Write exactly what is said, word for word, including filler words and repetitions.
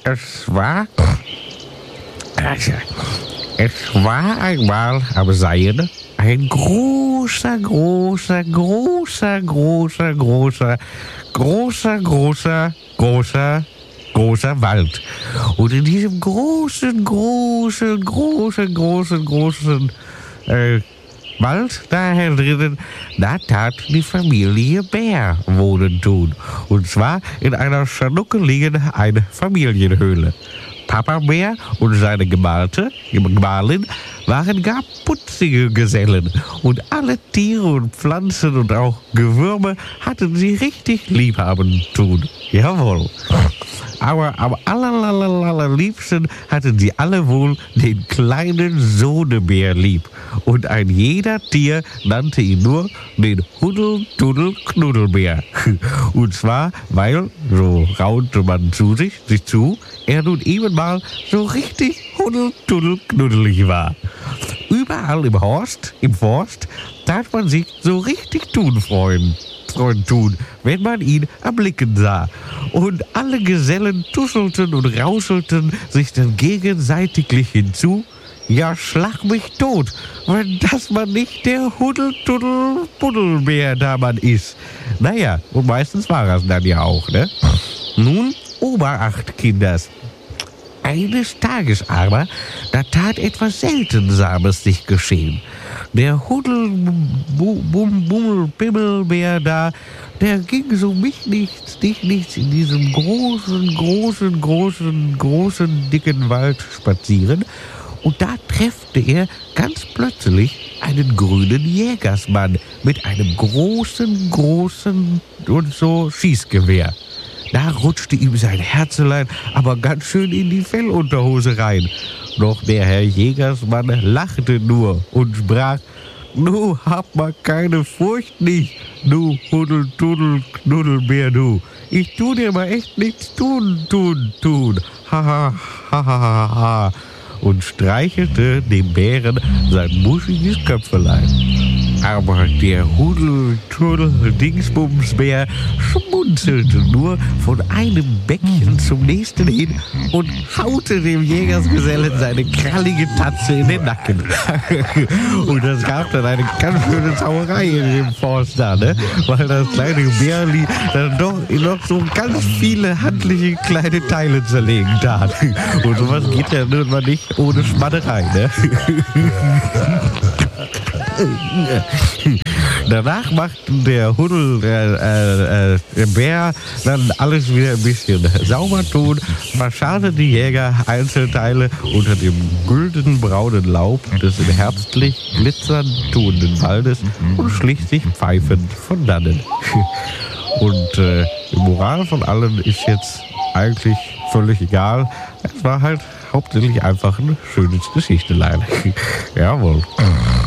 es war, also, es war einmal am Seine ein großer, großer, großer, großer, großer, großer, großer, großer, großer Wald. Und in diesem großen, großen, großen, großen, großen äh, Wald, daher drinnen, da tat die Familie Bär wohnen tun. Und zwar in einer schnuckeligen Einfamilienhöhle. Papa Bär und seine Gemalte, Gemahlin, waren gar putzige Gesellen. Und alle Tiere und Pflanzen und auch Gewürme hatten sie richtig lieb haben tun. Jawohl. Aber am allerliebsten hatten sie alle wohl den kleinen Sohnebär lieb. Und ein jeder Tier nannte ihn nur den Huddel-Duddel-Knuddelbär. Und zwar, weil, so raunte man zu sich, sich zu, er nun eben mal so richtig huddel-duddel-knuddelig war. Überall im Horst, im Forst, tat man sich so richtig tun freuen. Freund tun, wenn man ihn erblicken sah. Und alle Gesellen tuschelten und rauschelten sich dann gegenseitiglich hinzu. Ja, schlag mich tot, wenn das man nicht der Huddel-Duddel-Buddelbär da man ist. Naja, und meistens war es dann ja auch, ne? Nun, Oberacht, Kinders. Eines Tages aber, da tat etwas Seltsames sich geschehen. Der Huddel-Bummel-Bimmelbär da, der ging so mich nichts, dich nichts in diesem großen, großen, großen, großen, dicken Wald spazieren. Und da treffte er ganz plötzlich einen grünen Jägersmann mit einem großen, großen und so Schießgewehr. Da rutschte ihm sein Herzelein aber ganz schön in die Fellunterhose rein. Doch der Herr Jägersmann lachte nur und sprach: Nu, hab mal keine Furcht nicht, du Huddel-Tuddel-Knuddelbär, du. Ich tu dir mal echt nichts tun, tun, tun. Ha, ha, ha, ha, ha, ha. Und streichelte dem Bären sein buschiges Köpfelein. Aber der Hudel-Tuddel-Dingsbumsbär schmunzelte nur von einem Bäckchen zum nächsten hin und haute dem Jägersgesellen seine krallige Tatze in den Nacken. Und das gab dann eine ganz schöne Sauerei in dem Forst da, ne? Weil das kleine Bärli dann doch noch so ganz viele handliche kleine Teile zerlegen tat. Und sowas geht ja nun mal nicht ohne Schmatterei, ne? Danach machten der Huddel, äh, äh, der Bär dann alles wieder ein bisschen sauber tun, verscharrte die Jäger Einzelteile unter dem güldenen braunen Laub des in herbstlich glitzernd tuenden Waldes und schlich sich pfeifend von dannen. Und äh, die Moral von allem ist jetzt eigentlich völlig egal. Es war halt hauptsächlich einfach ein schönes Geschichtelein. Jawohl.